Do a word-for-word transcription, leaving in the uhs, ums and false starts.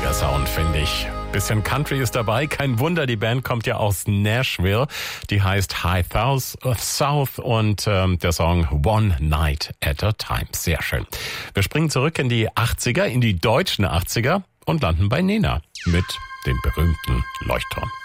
der Sound, finde ich. Bisschen Country ist dabei. Kein Wunder, die Band kommt ja aus Nashville. Die heißt High South und ähm, der Song One Night at a Time. Sehr schön. Wir springen zurück in die achtziger, in die deutschen achtziger und landen bei Nena mit dem berühmten Leuchtturm.